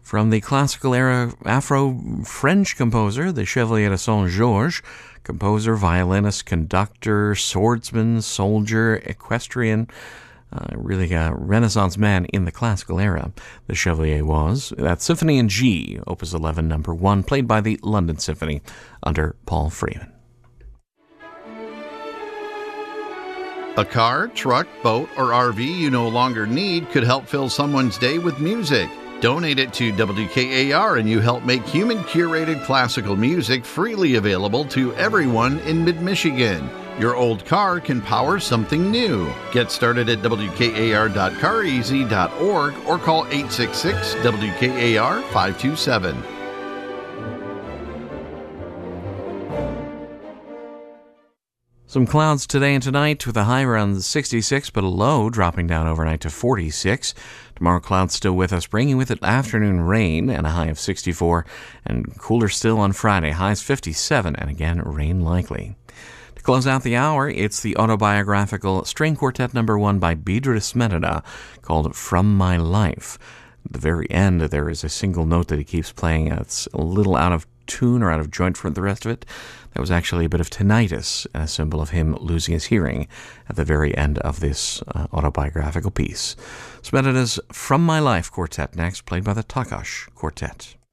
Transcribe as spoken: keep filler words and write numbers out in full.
From the classical era Afro-French composer, the Chevalier de Saint-Georges, composer, violinist, conductor, swordsman, soldier, equestrian, uh, really a Renaissance man in the classical era, the Chevalier was. That's Symphony in G, Opus eleven, number one, played by the London Symphony under Paul Freeman. A car, truck, boat, or R V you no longer need could help fill someone's day with music. Donate it to W K A R and you help make human-curated classical music freely available to everyone in mid-Michigan. Your old car can power something new. Get started at W K A R dot car easy dot org or call eight six six W K A R five two seven. Some clouds today and tonight with a high around sixty-six, but a low dropping down overnight to forty-six. Tomorrow, clouds still with us, bringing with it afternoon rain and a high of sixty-four. And cooler still on Friday, highs fifty-seven, and again, rain likely. To close out the hour, it's the autobiographical string quartet number one by Beatrice Merida called From My Life. At the very end, there is a single note that he keeps playing. It's a little out of tune or out of joint from the rest of it. That was actually a bit of tinnitus, a symbol of him losing his hearing at the very end of this uh, autobiographical piece. Merida's From My Life Quartet next, played by the Takas Quartet.